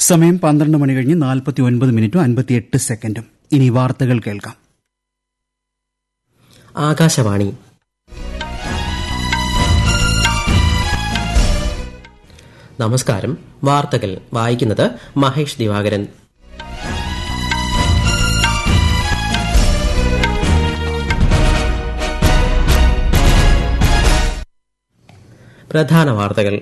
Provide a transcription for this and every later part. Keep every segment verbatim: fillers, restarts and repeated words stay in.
സമയം പന്ത്രണ്ട് മണി കഴിഞ്ഞ് നാൽപ്പത്തി ഒൻപത് മിനിറ്റും അൻപത്തിയെട്ട് സെക്കൻഡും. ഇനി വാർത്തകൾ കേൾക്കാം. ആകാശവാണി. നമസ്കാരം. വാർത്തകൾ വായിക്കുന്നത് മഹേഷ് ദിവാകരൻ. പ്രധാന വാർത്തകൾ.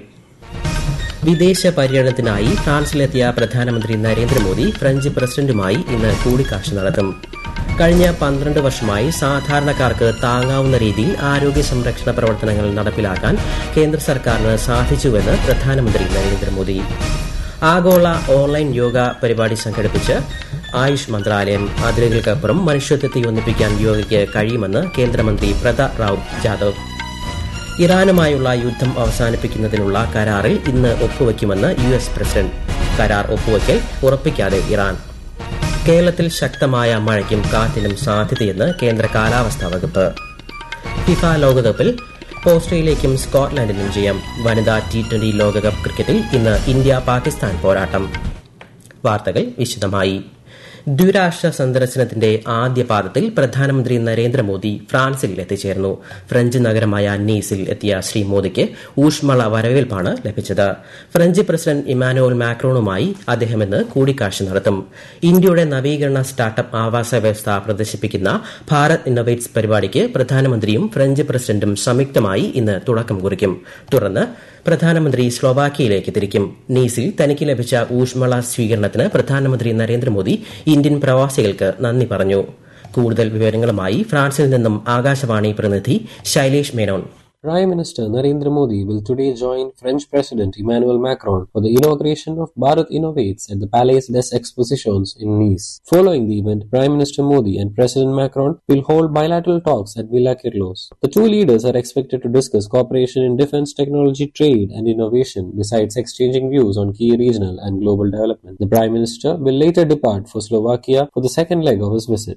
വിദേശ പര്യടനത്തിനായി ഫ്രാൻസിലെത്തിയ പ്രധാനമന്ത്രി നരേന്ദ്രമോദി ഫ്രഞ്ച് പ്രസിഡന്റുമായി ഇന്ന് കൂടിക്കാഴ്ച നടത്തും. കഴിഞ്ഞ പന്ത്രണ്ട് വർഷമായി സാധാരണക്കാർക്ക് താങ്ങാവുന്ന രീതിയിൽ ആരോഗ്യ സംരക്ഷണ പ്രവർത്തനങ്ങൾ നടപ്പിലാക്കാൻ കേന്ദ്ര സർക്കാരിന് സാധിച്ചുവെന്ന് പ്രധാനമന്ത്രി നരേന്ദ്രമോദി. ആഗോള ഓൺലൈൻ യോഗ പരിപാടി സംഘടിപ്പിച്ച് ആയുഷ് മന്ത്രാലയം. അതിരുകൾക്കപ്പുറം മനുഷ്യത്വത്തെ ഒന്നിപ്പിക്കാൻ യോഗയ്ക്ക് കഴിയുമെന്ന് കേന്ദ്രമന്ത്രി പ്രതാപ് റാവു ജാദവ്. ഇറാനുമായുള്ള യുദ്ധം അവസാനിപ്പിക്കുന്നതിനുള്ള കരാറിൽ ഇന്ന് ഒപ്പുവയ്ക്കുമെന്ന് യു എസ് പ്രസിഡന്റ്. കരാർ ഒപ്പുവയ്ക്കൽ ഉറപ്പിക്കാതെ ഇറാൻ. കേരളത്തിൽ ശക്തമായ മഴയ്ക്കും കാറ്റിനും സാധ്യതയെന്ന് കേന്ദ്ര കാലാവസ്ഥാ വകുപ്പ്. ഫിഫ ലോകകപ്പിൽ ഓസ്ട്രേലിയയ്ക്കും സ്കോട്ട്ലൻഡിനും ജയം. വനിതാ ടി ട്വന്റി ലോകകപ്പ് ക്രിക്കറ്റിൽ ഇന്ന് ഇന്ത്യ പാകിസ്ഥാൻ പോരാട്ടം. വാർത്തകൾ വിശദമായി. ദ്വിരാഷ്ട്ര സന്ദർശനത്തിന്റെ ആദ്യ പാദത്തിൽ പ്രധാനമന്ത്രി നരേന്ദ്രമോദി ഫ്രാൻസിൽ എത്തിച്ചേർന്നു. ഫ്രഞ്ച് നഗരമായ നീസിൽ എത്തിയ ശ്രീ മോദിക്ക് ഊഷ്മള വരവേൽപ്പാണ് ലഭിച്ചത്. ഫ്രഞ്ച് പ്രസിഡന്റ് ഇമാനുവൽ മാക്രോണുമായി അദ്ദേഹം ഇന്ന് കൂടിക്കാഴ്ച നടത്തും. ഇന്ത്യയുടെ നവീകരണ സ്റ്റാർട്ടപ്പ് ആവാസ വ്യവസ്ഥ പ്രദർശിപ്പിക്കുന്ന ഭാരത് ഇന്നോവേറ്റ്സ് പരിപാടിക്ക് പ്രധാനമന്ത്രിയും ഫ്രഞ്ച് പ്രസിഡന്റും സംയുക്തമായി ഇന്ന് തുടക്കം കുറിക്കും. തുടർന്ന് പ്രധാനമന്ത്രി സ്ലോവാക്യയിലേക്ക് തിരിക്കും. നീസിൽ തനിക്ക് ലഭിച്ച ഊഷ്മള സ്വീകരണത്തിന് പ്രധാനമന്ത്രി നരേന്ദ്രമോദി ഇന്ത്യൻ പ്രവാസികൾക്ക് നന്ദി പറഞ്ഞു. കൂടുതൽ വിവരങ്ങളുമായി ഫ്രാൻസിൽ നിന്നും ആകാശവാണി പ്രതിനിധി Shailesh Menon. Prime Minister Narendra Modi will today join French President Emmanuel Macron for the inauguration of Bharat Innovates at the Palais des Expositions in Nice. Following the event, Prime Minister Modi and President Macron will hold bilateral talks at Villa Kirlos. The two leaders are expected to discuss cooperation in defense technology, trade and innovation, besides exchanging views on key regional and global development. The Prime Minister will later depart for Slovakia for the second leg of his visit.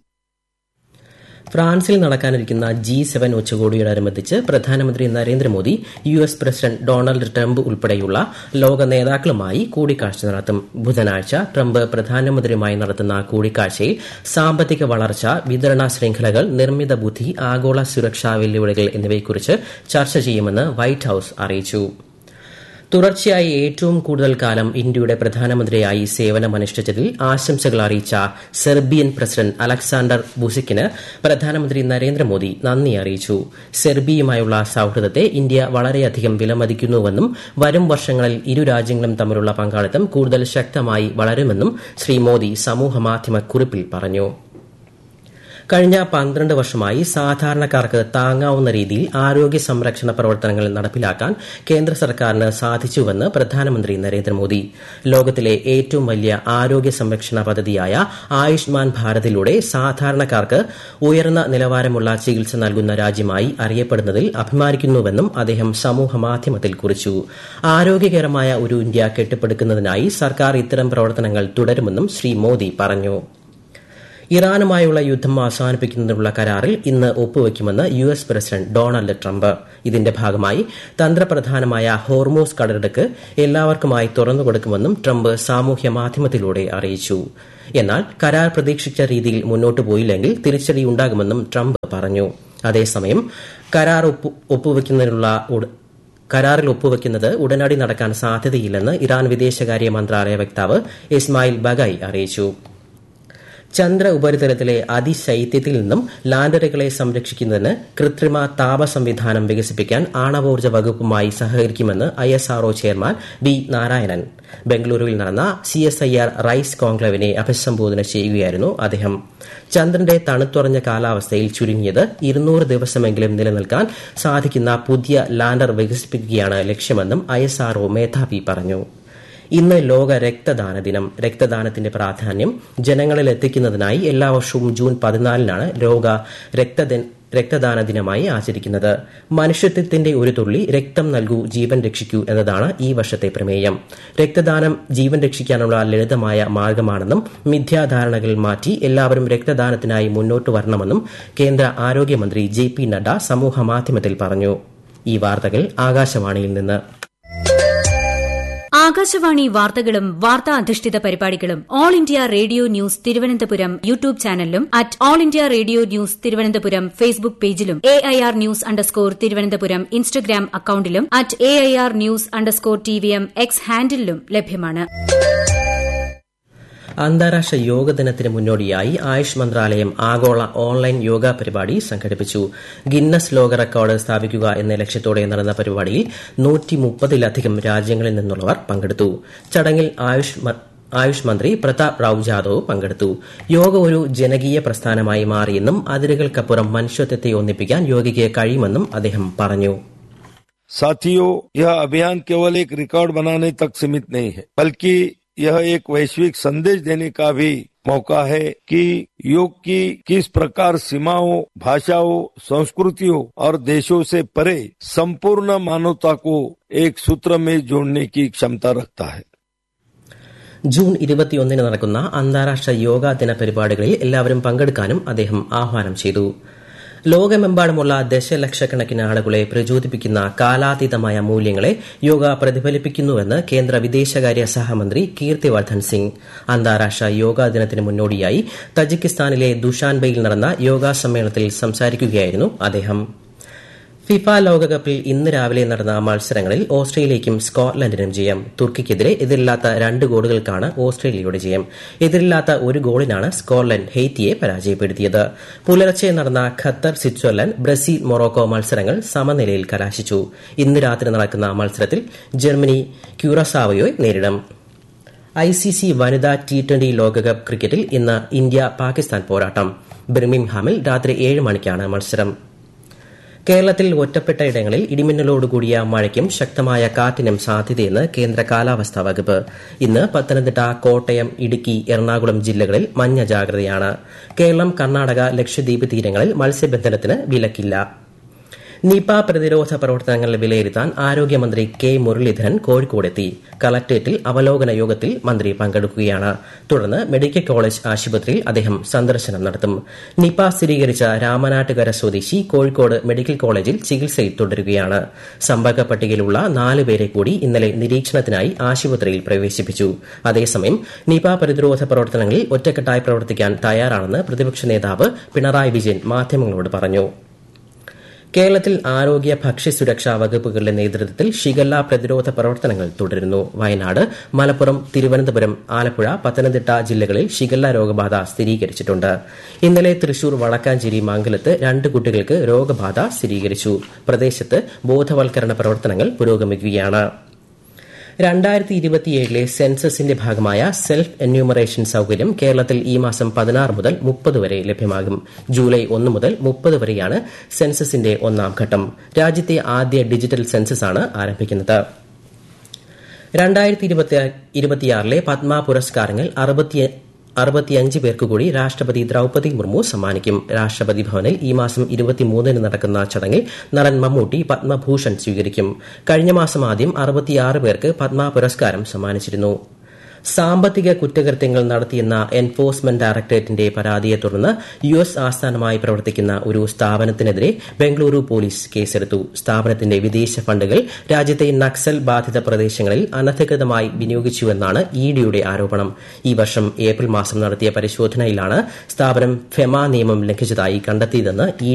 ഫ്രാൻസിൽ നടക്കാനിരിക്കുന്ന G seven ഉച്ചകോടിയോടനുബന്ധിച്ച് പ്രധാനമന്ത്രി Narendra Modi U S president Donald Trump ഉൾപ്പെടെയുള്ള ലോക നേതാക്കളുമായി കൂടിക്കാഴ്ച നടത്തും. ബുധനാഴ്ച Trump പ്രധാനമന്ത്രിയുമായി നടത്തുന്ന കൂടിക്കാഴ്ചയിൽ സാമ്പത്തിക വളർച്ച, വിതരണ ശൃംഖലകൾ, നിർമ്മിത ബുദ്ധി, ആഗോള സുരക്ഷാ വെല്ലുവിളികൾ എന്നിവയെക്കുറിച്ച് ചർച്ച ചെയ്യുമെന്ന് വൈറ്റ് ഹൌസ് അറിയിച്ചു. തുടർച്ചയായി ഏറ്റവും കൂടുതൽ കാലം ഇന്ത്യയുടെ പ്രധാനമന്ത്രിയായി സേവനമനുഷ്ഠിച്ചതിൽ ആശംസകൾ അറിയിച്ച സെർബിയൻ പ്രസിഡന്റ് അലക്സാണ്ടർ ബുസിക്കിന് പ്രധാനമന്ത്രി നരേന്ദ്രമോദി നന്ദി അറിയിച്ചു. സെർബിയയുമായുള്ള സൌഹൃദത്തെ ഇന്ത്യ വളരെയധികം വിലമതിക്കുന്നുവെന്നും വരും വർഷങ്ങളിൽ ഇരു രാജ്യങ്ങളും തമ്മിലുള്ള പങ്കാളിത്തം കൂടുതൽ ശക്തമായി വളരുമെന്നും ശ്രീ മോദി സമൂഹമാധ്യമ കുറിപ്പിൽ പറഞ്ഞു. കഴിഞ്ഞ പന്ത്രണ്ട് വർഷമായി സാധാരണക്കാർക്ക് താങ്ങാവുന്ന രീതിയിൽ ആരോഗ്യ സംരക്ഷണ പ്രവർത്തനങ്ങൾ നടപ്പിലാക്കാൻ കേന്ദ്ര സർക്കാരിന് സാധിച്ചുവെന്ന് പ്രധാനമന്ത്രി നരേന്ദ്രമോദി. ലോകത്തിലെ ഏറ്റവും വലിയ ആരോഗ്യ സംരക്ഷണ പദ്ധതിയായ ആയുഷ്മാൻ ഭാരതിലൂടെ സാധാരണക്കാർക്ക് ഉയർന്ന നിലവാരമുള്ള ചികിത്സ നൽകുന്ന രാജ്യമായി അറിയപ്പെടുന്നതിൽ അഭിമാനിക്കുന്നുവെന്നും അദ്ദേഹം സമൂഹമാധ്യമത്തിൽ കുറിച്ചു. ആരോഗ്യകരമായ ഒരു ഇന്ത്യ കെട്ടിപ്പടുക്കുന്നതിനായി സർക്കാർ ഇത്തരം പ്രവർത്തനങ്ങൾ തുടരുമെന്നും ശ്രീ മോദി പറഞ്ഞു. ഇറാനുമായുള്ള യുദ്ധം അവസാനിപ്പിക്കുന്നതിനുള്ള കരാറിൽ ഇന്ന് ഒപ്പുവയ്ക്കുമെന്ന് U S president Donald Trump. ഇതിന്റെ ഭാഗമായി തന്ത്രപ്രധാനമായ ഹോർമൂസ് കടലിടുക്ക് എല്ലാവർക്കുമായി തുറന്നുകൊടുക്കുമെന്നും ട്രംപ് സാമൂഹ്യ മാധ്യമത്തിലൂടെ അറിയിച്ചു. എന്നാൽ കരാർ പ്രതീക്ഷിച്ച രീതിയിൽ മുന്നോട്ടു പോയില്ലെങ്കിൽ തിരിച്ചടിയുണ്ടാകുമെന്നും ട്രംപ് പറഞ്ഞു. അതേസമയം കരാർ ഒപ്പുവയ്ക്കുന്നതിനുള്ള കരാറിൽ ഒപ്പുവയ്ക്കുന്നത് ഉടനടി നടക്കാൻ സാധ്യതയില്ലെന്ന് ഇറാൻ വിദേശകാര്യ മന്ത്രാലയ വക്താവ് ഇസ്മായിൽ ബഗായി അറിയിച്ചു. ചന്ദ്ര ഉപരിതലത്തിലെ അതിശൈത്യത്തിൽ നിന്നും ലാൻഡറുകളെ സംരക്ഷിക്കുന്നതിന് കൃത്രിമ താപ സംവിധാനം വികസിപ്പിക്കാൻ ആണവോർജ്ജ വകുപ്പുമായി സഹകരിക്കുമെന്ന് I S R O chairman V Narayanan. ബംഗളൂരുവിൽ നടന്ന C S I R rice കോൺക്ലേവിനെ അഭിസംബോധന ചെയ്യുകയായിരുന്നു അദ്ദേഹം. ചന്ദ്രന്റെ തണുത്തുറഞ്ഞ കാലാവസ്ഥയിൽ ചുരുങ്ങിയത് ഇരുന്നൂറ് ദിവസമെങ്കിലും നിലനിൽക്കാൻ സാധിക്കുന്ന പുതിയ ലാൻഡർ വികസിപ്പിക്കുകയാണ് ലക്ഷ്യമെന്നും ഐ എസ് ആർ ഒ മേധാവി പറഞ്ഞു. ഇന്ന് ലോക രക്തദാന ദിനം. രക്തദാനത്തിന്റെ പ്രാധാന്യം ജനങ്ങളിൽ എത്തിക്കുന്നതിനായി എല്ലാ വർഷവും ജൂൺ പതിനാലിനാണ് ലോക രക്തദാന ദിനമായി ആചരിക്കുന്നത്. മനുഷ്യത്വത്തിന്റെ ഒരു തുള്ളി രക്തം നൽകൂ, ജീവൻ രക്ഷിക്കൂ എന്നതാണ് ഈ വർഷത്തെ പ്രമേയം. രക്തദാനം ജീവൻ രക്ഷിക്കാനുള്ള ലളിതമായ മാർഗമാണെന്നും മിഥ്യാധാരണകൾ മാറ്റി എല്ലാവരും രക്തദാനത്തിനായി മുന്നോട്ട് വരണമെന്നും കേന്ദ്ര ആരോഗ്യമന്ത്രി ജെ പി നഡ്ഡ സമൂഹമാധ്യമത്തിൽ പറഞ്ഞു. ഈ വാർത്തകൾ ആകാശവാണിയിൽ നിന്ന്. ആകാശവാണി വാർത്തകളും വാർത്താ അധിഷ്ഠിത പരിപാടികളും all India radio news Thiruvananthapuram YouTube ചാനലിലും at all India radio news Thiruvananthapuram Facebook പേജിലും A I R news underscore Thiruvananthapuram Instagram അക്കൌണ്ടിലും at A I R news underscore T V M X ഹാൻഡിലും ലഭ്യമാണ്. അന്താരാഷ്ട്ര യോഗ ദിനത്തിന് മുന്നോടിയായി ആയുഷ് മന്ത്രാലയം ആഗോള ഓൺലൈൻ യോഗ പരിപാടി സംഘടിപ്പിച്ചു. ഗിന്നസ് ലോക റെക്കോർഡ് സ്ഥാപിക്കുക എന്ന ലക്ഷ്യത്തോടെ നടന്ന പരിപാടിയിൽ നൂറ്റി മുപ്പതിലധികം രാജ്യങ്ങളിൽ നിന്നുള്ളവർ പങ്കെടുത്തു. ചടങ്ങിൽ ആയുഷ് ആയുഷ് മന്ത്രി പ്രതാപ് റാവു ജാദവ് പങ്കെടുത്തു. യോഗ ഒരു ജനകീയ പ്രസ്ഥാനമായി മാറിയെന്നും അതിരുകൾക്കപ്പുറം മനുഷ്യത്വത്തെ ഒന്നിപ്പിക്കാൻ യോഗയ്ക്ക് കഴിയുമെന്നും അദ്ദേഹം പറഞ്ഞു. साथियों, यह अभियान केवल एक रिकॉर्ड बनाने तक सीमित नहीं है, बल्कि यह एक वैश्विक संदेश देने का भी मौका है कि योग की किस प्रकार सीमाओं, भाषाओं, संस्कृतियों और देशों से परे संपूर्ण मानवता को एक सूत्र में जोड़ने की क्षमता रखता है. ജൂൺ ഇരുപത്തിയൊന്നിന് നടക്കുന്ന അന്താരാഷ്ട്ര യോഗാ ദിന പരിപാടികളിൽ എല്ലാവരും പങ്കെടുക്കാനും അദ്ദേഹം ആഹ്വാനം ചെയ്തു. ലോകമെമ്പാടുമുള്ള ദശലക്ഷക്കണക്കിന് ആളുകളെ പ്രചോദിപ്പിക്കുന്ന കാലാതീതമായ മൂല്യങ്ങളെ യോഗ പ്രതിഫലിപ്പിക്കുന്നുവെന്ന് കേന്ദ്ര വിദേശകാര്യ സഹമന്ത്രി കീർത്തിവർദ്ധൻ സിംഗ്. അന്താരാഷ്ട്ര യോഗാ ദിനത്തിന് മുന്നോടിയായി തജിക്കിസ്ഥാനിലെ ദുഷാൻബെയിൽ നടന്ന യോഗാ സമ്മേളനത്തിൽ സംസാരിക്കുകയായിരുന്നു അദ്ദേഹം. ഫിഫ ലോകകപ്പിൽ ഇന്ന് രാവിലെ നടന്ന മത്സരങ്ങളിൽ ഓസ്ട്രേലിയയ്ക്കും സ്കോട്ട്ലൻഡിനും ജയം. തുർക്കിക്കെതിരെ എതിരില്ലാത്ത രണ്ട് ഗോളുകൾക്കാണ് ഓസ്ട്രേലിയയുടെ ജയം. എതിരില്ലാത്ത ഒരു ഗോളിനാണ് സ്കോട്ട്ലൻഡ് ഹെയ്ത്തിയെ പരാജയപ്പെടുത്തിയത്. പുലർച്ചെ നടന്ന ഖത്തർ, സ്വിറ്റ്സർലൻഡ്, ബ്രസീൽ, മൊറോക്കോ മത്സരങ്ങൾ സമനിലയിൽ കലാശിച്ചു. ഇന്ന് രാത്രി നടക്കുന്ന മത്സരത്തിൽ ജർമ്മനി ക്യൂറസാവോയെ നേരിടും. ഐ സി സി വനിതാ ടി ട്വന്റി ലോകകപ്പ് ക്രിക്കറ്റിൽ ഇന്ന് ഇന്ത്യ പാകിസ്ഥാൻ പോരാട്ടം. ബിർമിംഗ്ഹാമിൽ രാത്രി ഏഴ് മണിക്കാണ് മത്സരം. കേരളത്തിൽ ഒറ്റപ്പെട്ട ഇടങ്ങളിൽ ഇടിമിന്നലോടുകൂടിയ മഴയ്ക്കും ശക്തമായ കാറ്റിനും സാധ്യതയെന്ന് കേന്ദ്ര കാലാവസ്ഥാ വകുപ്പ്. ഇന്ന് പത്തനംതിട്ട, കോട്ടയം, ഇടുക്കി, എറണാകുളം ജില്ലകളിൽ മഞ്ഞ ജാഗ്രതയാണ്. കേരളം, കർണാടക, ലക്ഷദ്വീപ് തീരങ്ങളിൽ മത്സ്യബന്ധനത്തിന് വിലക്കില്ല. നിപ പ്രതിരോധ പ്രവർത്തനങ്ങൾ വിലയിരുത്താൻ ആരോഗ്യമന്ത്രി കെ മുരളീധരൻ കോഴിക്കോടെത്തി. കളക്ടറേറ്റിൽ അവലോകന യോഗത്തിൽ മന്ത്രി പങ്കെടുക്കുകയാണ്. തുടർന്ന് മെഡിക്കൽ കോളേജ് ആശുപത്രിയിൽ അദ്ദേഹം സന്ദർശനം നടത്തും. നിപ സ്ഥിരീകരിച്ച രാമനാട്ടുകര സ്വദേശി കോഴിക്കോട് മെഡിക്കൽ കോളേജിൽ ചികിത്സയിൽ തുടരുകയാണ്. സമ്പർക്ക പട്ടികയിലുള്ള നാല് പേരെ കൂടി ഇന്നലെ നിരീക്ഷണത്തിനായി ആശുപത്രിയിൽ പ്രവേശിപ്പിച്ചു. അതേസമയം നിപ പ്രതിരോധ പ്രവർത്തനങ്ങളിൽ ഒറ്റക്കെട്ടായി പ്രവർത്തിക്കാൻ തയ്യാറാണെന്ന് പ്രതിപക്ഷ നേതാവ് പിണറായി വിജയൻ മാധ്യമങ്ങളോട് പറഞ്ഞു. കേരളത്തിൽ ആരോഗ്യ ഭക്ഷ്യസുരക്ഷാ വകുപ്പുകളുടെ നേതൃത്വത്തിൽ ഷിഗല്ല പ്രതിരോധ പ്രവർത്തനങ്ങൾ തുടരുന്നു. വയനാട്, മലപ്പുറം, തിരുവനന്തപുരം, ആലപ്പുഴ, പത്തനംതിട്ട ജില്ലകളിൽ ഷിഗല്ല രോഗബാധ സ്ഥിരീകരിച്ചിട്ടുണ്ട്. ഇന്നലെ തൃശൂർ, വടക്കാഞ്ചേരി, മംഗലത്ത് രണ്ട് കുട്ടികൾക്ക് രോഗബാധ സ്ഥിരീകരിച്ചു. പ്രദേശത്ത് ബോധവൽക്കരണ പ്രവർത്തനങ്ങൾ പുരോഗമിക്കുകയാണ്. രണ്ടായിരത്തി ഇരുപത്തിയേഴിലെ സെൻസസിന്റെ ഭാഗമായ സെൽഫ് എന്യൂമറേഷൻ സൌകര്യം കേരളത്തിൽ ഈ മാസം പതിനാറ് മുതൽ മുപ്പത് വരെ ലഭ്യമാകും. ജൂലൈ ഒന്ന് മുതൽ മുപ്പത് വരെയാണ് സെൻസസിന്റെ ഒന്നാം ഘട്ടം. രാജ്യത്തെ ആദ്യ ഡിജിറ്റൽ സെൻസസാണ് ആരംഭിക്കുന്നത്. രണ്ടായിരത്തി ഇരുപത്തിയാറിലെ പത്മ പുരസ്കാരങ്ങൾ അറുപത്തിയഞ്ച് പേർക്ക് കൂടി രാഷ്ട്രപതി ദ്രൌപദി മുർമു സമ്മാനിക്കും. രാഷ്ട്രപതി ഭവനിൽ ഈ മാസം ഇരുപത്തിമൂന്നിന് നടക്കുന്ന ചടങ്ങിൽ നടൻ മമ്മൂട്ടി പത്മഭൂഷൺ സ്വീകരിക്കും. കഴിഞ്ഞ മാസം ആദ്യം അറുപത്തിയാറ് പേർക്ക് പത്മ പുരസ്കാരം സമ്മാനിച്ചിരുന്നു. സാമ്പത്തിക കുറ്റകൃത്യങ്ങൾ നടത്തിയെന്ന എൻഫോഴ്സ്മെന്റ് ഡയറക്ടറേറ്റിന്റെ പരാതിയെ തുടർന്ന് യു എസ് ആസ്ഥാനമായി പ്രവർത്തിക്കുന്ന ഒരു സ്ഥാപനത്തിനെതിരെ ബംഗളൂരു പോലീസ് കേസെടുത്തു. സ്ഥാപനത്തിന്റെ വിദേശ ഫണ്ടുകൾ രാജ്യത്തെ നക്സൽ ബാധിത പ്രദേശങ്ങളിൽ അനധികൃതമായി വിനിയോഗിച്ചുവെന്നാണ് ഇ ഡിയുടെ ആരോപണം. ഈ വർഷം ഏപ്രിൽ മാസം നടത്തിയ പരിശോധനയിലാണ് സ്ഥാപനം ഫെമ നിയമം ലംഘിച്ചതായി കണ്ടെത്തിയതെന്ന് ഇ